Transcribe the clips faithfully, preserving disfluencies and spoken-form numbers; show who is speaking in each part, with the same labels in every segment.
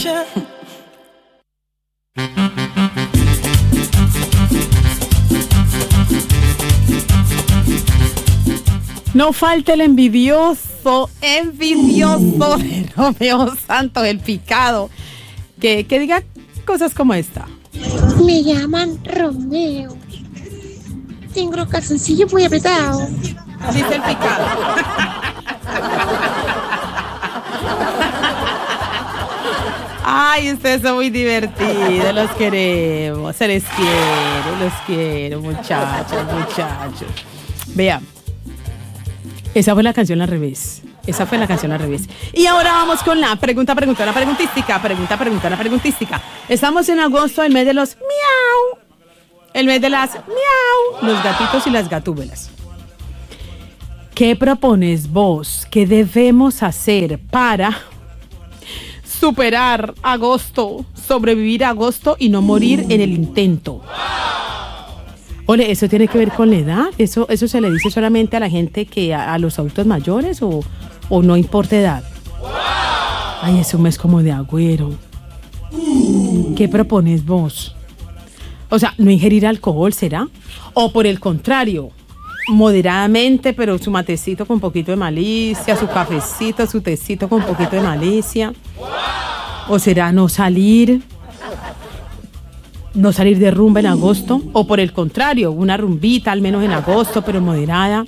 Speaker 1: No falta el envidioso, envidioso de Romeo Santos, el picado, que, que diga cosas como esta.
Speaker 2: Me llaman Romeo. Tengo los calzoncillos muy apretados.
Speaker 1: Dice el picado. Ay, ustedes son muy divertidos, los queremos, se les quiere, los quiero, muchachos, muchachos. Vean, esa fue la canción al revés. Esa fue la canción al revés. Y ahora vamos con la pregunta, pregunta, una preguntística, pregunta, pregunta, una preguntística. Estamos en agosto, el mes de los miau, el mes de las miau, los gatitos y las gatúbelas. ¿Qué propones vos? ¿Qué debemos hacer para superar agosto, sobrevivir a agosto y no morir en el intento? Ole, ¿eso tiene que ver con la edad? ¿Eso, eso se le dice solamente a la gente que a, a los adultos mayores o, o no importa edad? Ay, es un mes como de agüero. ¿Qué propones vos? O sea, ¿no ingerir alcohol será? ¿O por el contrario, moderadamente, pero su matecito con un poquito de malicia, su cafecito, su tecito con un poquito de malicia? ¿O será no salir? ¿No salir de rumba en agosto? ¿O por el contrario, una rumbita al menos en agosto, pero moderada?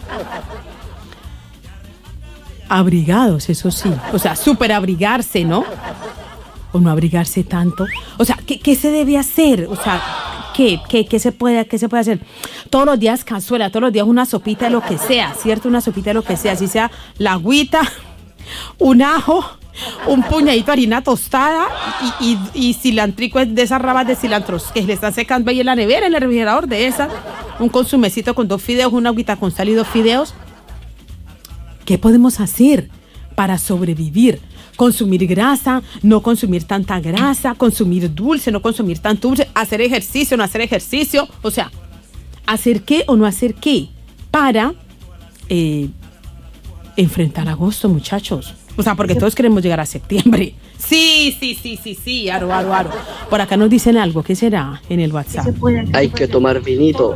Speaker 1: Abrigados, eso sí. O sea, súper abrigarse, ¿no? O no abrigarse tanto. O sea, ¿qué, qué se debe hacer? O sea, ¿qué, qué, qué, se puede, ¿qué se puede hacer? Todos los días cazuela, todos los días una sopita de lo que sea, ¿cierto? Una sopita de lo que sea, así sea la agüita, un ajo, un puñadito de harina tostada y, y, y cilantrico de esas rabas de cilantro que le están secando ahí en la nevera, en el refrigerador de esas, un consumecito con dos fideos, una agüita con sal y dos fideos. ¿Qué podemos hacer para sobrevivir? Consumir grasa, no consumir tanta grasa, consumir dulce, no consumir tanto dulce, hacer ejercicio, no hacer ejercicio, o sea, hacer qué o no hacer qué para eh, enfrentar agosto, muchachos. O sea, porque todos queremos llegar a septiembre. Sí, sí, sí, sí, sí, aro, aro, aro. Por acá nos dicen algo, ¿qué será en el WhatsApp?
Speaker 3: Hay que tomar vinito.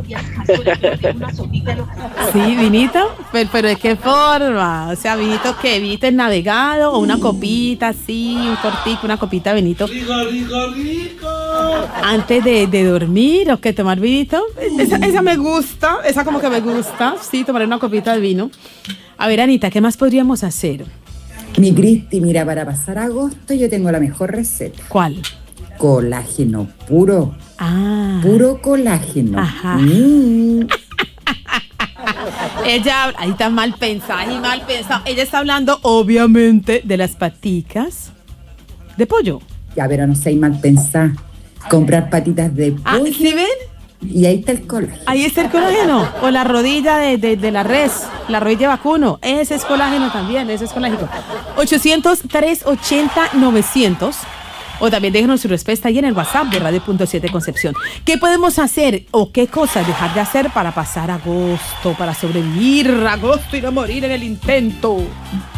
Speaker 1: Sí, vinito, pero, pero ¿de qué forma? O sea, vinito ¿qué? ¿Vinito en navegado o una copita así, un cortico, una copita de vinito?
Speaker 4: Rico, rico, rico.
Speaker 1: Antes de, de dormir o que tomar vinito. Esa, esa me gusta, esa como que me gusta, sí, tomar una copita de vino. A ver, Anita, ¿qué más podríamos hacer?
Speaker 5: Mi Cristi, mira, para pasar agosto yo tengo la mejor receta.
Speaker 1: ¿Cuál?
Speaker 5: Colágeno puro.
Speaker 1: Ah.
Speaker 5: Puro colágeno.
Speaker 1: Ajá.
Speaker 5: Mm.
Speaker 1: Ella, ahí está mal pensada y mal pensada. Ella está hablando, obviamente, de las paticas de pollo.
Speaker 5: Ya, pero no sé, mal pensada. Comprar patitas de pollo.
Speaker 1: Ah, ¿sí ven?
Speaker 5: Y ahí está el colágeno.
Speaker 1: Ahí está el colágeno. O la rodilla de, de, de la res, la rodilla de vacuno. Ese es colágeno también, ese es colágeno. ochocientos, trescientos ochenta, novecientos. O también déjenos su respuesta ahí en el WhatsApp de Radio Punto siete Concepción. ¿Qué podemos hacer o qué cosas dejar de hacer para pasar agosto, para sobrevivir agosto y no morir en el intento?